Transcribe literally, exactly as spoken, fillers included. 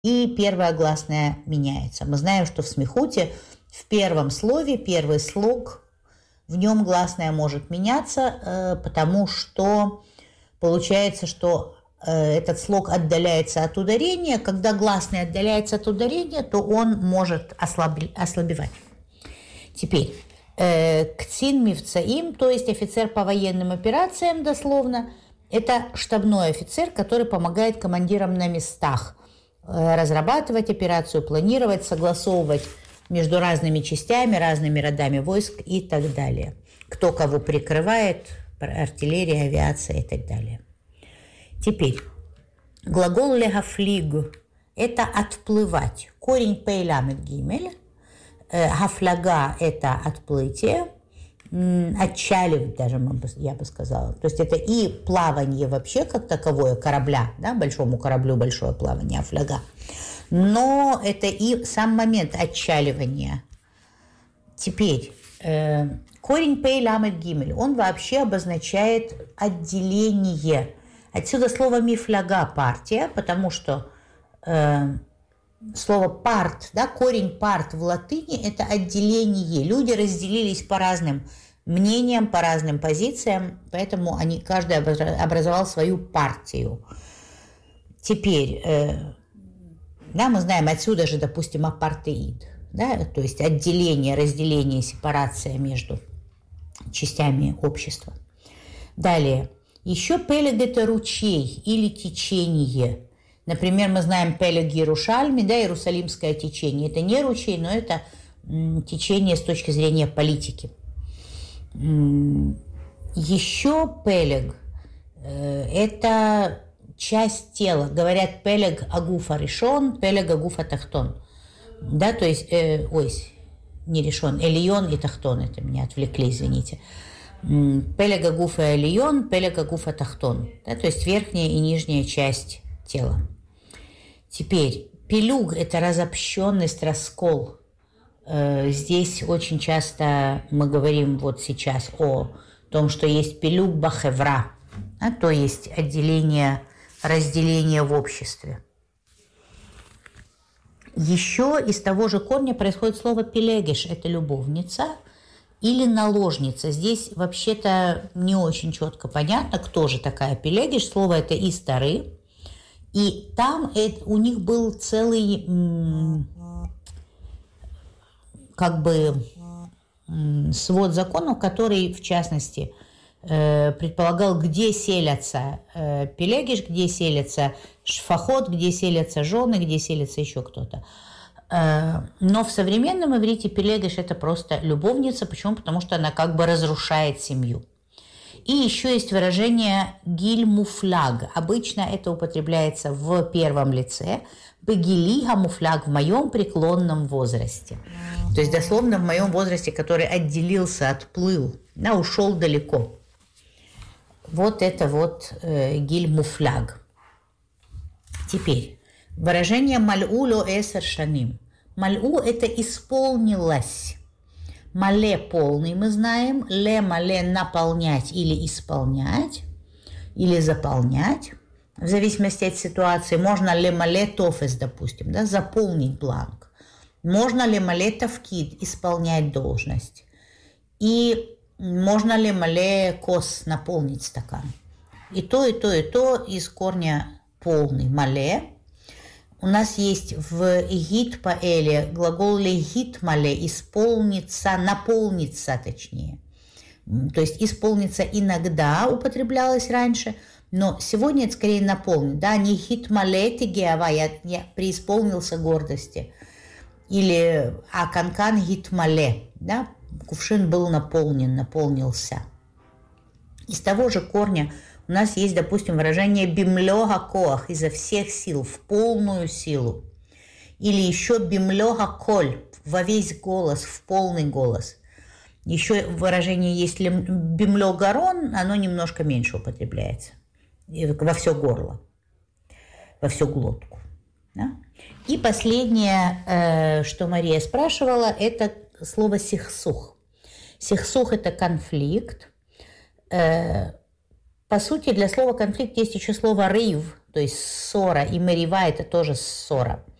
и первая гласная меняется. Мы знаем, что в смехуте в первом слове первый слог, в нем гласная может меняться, потому что получается, что этот слог отдаляется от ударения. Когда гласный отдаляется от ударения, то он может ослаб- ослабевать. Теперь, кцин мивцаим, то есть офицер по военным операциям, дословно, это штабной офицер, который помогает командирам на местах разрабатывать операцию, планировать, согласовывать между разными частями, разными родами войск и так далее. Кто кого прикрывает, артиллерия, авиация и так далее. Теперь, глагол легафлиг – это отплывать. Корень пейламет гимель. Хафляга – это отплытие. Отчаливать даже, я бы сказала. То есть это и плавание вообще как таковое корабля, да, большому кораблю большое плавание, афляга. Но это и сам момент отчаливания. Теперь, э, корень пей ламет гимель, он вообще обозначает отделение. Отсюда слово мифляга – партия, потому что э, слово парт, да, корень парт в латыни – это отделение. Люди разделились по разным мнениям, по разным позициям, поэтому они, каждый образовал свою партию. Теперь, э, да, мы знаем отсюда же, допустим, апартеид, да, то есть отделение, разделение, сепарация между частями общества. Далее, еще пелег – это ручей или течение. Например, мы знаем пелег Иерушальми, да, Иерусалимское течение. Это не ручей, но это м, течение с точки зрения политики. М, еще пелег э, – это часть тела. Говорят пелег агуфа решон, пелег агуфа тахтон. Да, то есть, э, ой, не решон, элион и тахтон, это меня отвлекли, извините. Пелег агуфа элион, пелег агуфа тахтон. Да, то есть верхняя и нижняя часть тела. Теперь, пилюг – это разобщенность, раскол. Э, здесь очень часто мы говорим вот сейчас о том, что есть пилюг бахевра, да, то есть отделение, разделение в обществе. Еще из того же корня происходит слово пелегеш – это любовница или наложница. Здесь вообще-то не очень четко понятно, кто же такая пелегеш. Слово это из Торы. И там это, у них был целый как бы свод законов, который, в частности, предполагал, где селятся пелегеш, где селятся шфахот, где селятся жены, где селятся еще кто-то. Но в современном иврите пелегеш – это просто любовница. Почему? Потому что она как бы разрушает семью. И еще есть выражение гиль муфляг. Обычно это употребляется в первом лице. Бегили гамуфляг, в моем преклонном возрасте. То есть дословно в моем возрасте, который отделился, отплыл, да, ушел далеко. Вот это вот э, гиль муфляг. Теперь выражение мальу ло эсер шаним. Мальу – это исполнилось. Мале – полный, мы знаем. Ле – мале – наполнять или исполнять, или заполнять. В зависимости от ситуации. Можно ле мале тофес, допустим, да, заполнить бланк. Можно ле мале тавкид, исполнять должность. И можно ле мале кос, наполнить стакан. И то, и то, и то из корня полный, мале. У нас есть в гит паэле глагол легит мале, исполниться, наполниться точнее. То есть исполниться иногда употреблялось раньше, но сегодня это скорее наполнить. Да, не гит мале тигеава, я, я преисполнился гордости. Или а канкан гит мале, да, кувшин был наполнен, наполнился. Из того же корня у нас есть, допустим, выражение бимлёга коах, изо всех сил, в полную силу. Или еще бимлёга коль, во весь голос, в полный голос. Еще выражение есть бимлё гарон, оно немножко меньше употребляется. Во все горло, во всю глотку. Да? И последнее, что Мария спрашивала, это слово сихсух. Сихсух – это конфликт. По сути, для слова «конфликт» есть еще слово «рейв», то есть ссора, и мерива – это тоже ссора.